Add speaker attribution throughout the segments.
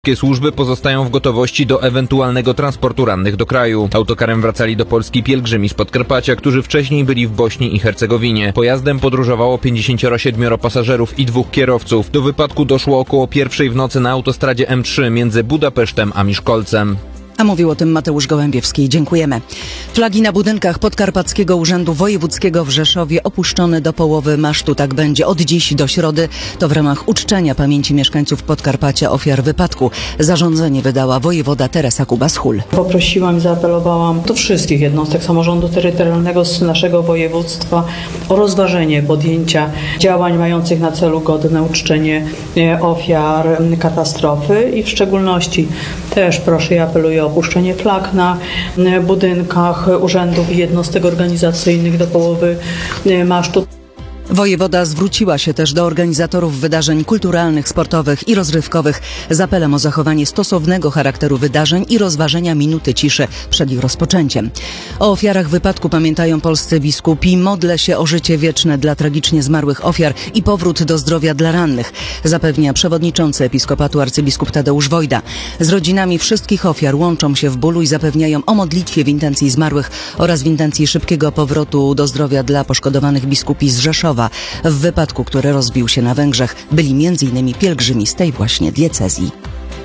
Speaker 1: Służby pozostają w gotowości do ewentualnego transportu rannych do kraju. Autokarem wracali do Polski pielgrzymi z Podkarpacia, którzy wcześniej byli w Bośni i Hercegowinie. Pojazdem podróżowało 57 pasażerów i 2 kierowców. Do wypadku doszło około 1:00 w nocy na autostradzie M3 między Budapesztem a Miszkolcem.
Speaker 2: A mówił o tym Mateusz Gołębiewski. Dziękujemy. Flagi na budynkach Podkarpackiego Urzędu Wojewódzkiego w Rzeszowie opuszczone do połowy masztu. Tak będzie od dziś do środy. To w ramach uczczenia pamięci mieszkańców Podkarpacia ofiar wypadku. Zarządzenie wydała wojewoda Teresa Kubas-Hul.
Speaker 3: Poprosiłam i zaapelowałam do wszystkich jednostek samorządu terytorialnego z naszego województwa o rozważenie podjęcia działań mających na celu godne uczczenie ofiar katastrofy i w szczególności też proszę i apeluję o opuszczenie flag na budynkach urzędów i jednostek organizacyjnych do połowy masztu.
Speaker 2: Wojewoda zwróciła się też do organizatorów wydarzeń kulturalnych, sportowych i rozrywkowych z apelem o zachowanie stosownego charakteru wydarzeń i rozważenia minuty ciszy przed ich rozpoczęciem. O ofiarach wypadku pamiętają polscy biskupi. Modlę się o życie wieczne dla tragicznie zmarłych ofiar i powrót do zdrowia dla rannych, zapewnia przewodniczący episkopatu arcybiskup Tadeusz Wojda. Z rodzinami wszystkich ofiar łączą się w bólu i zapewniają o modlitwie w intencji zmarłych oraz w intencji szybkiego powrotu do zdrowia dla poszkodowanych biskupi z Rzeszowa. W wypadku, który rozbił się na Węgrzech, byli m.in. pielgrzymi z tej właśnie diecezji.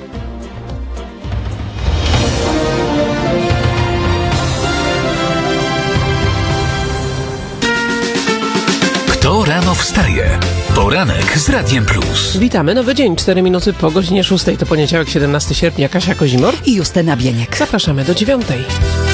Speaker 4: Kto rano wstaje? Poranek z Radiem Plus.
Speaker 5: Witamy, nowy dzień, 4 minuty po godzinie 6. To poniedziałek, 17 sierpnia. Kasia Kozimor
Speaker 2: I Justyna Bieniek.
Speaker 5: Zapraszamy do 9.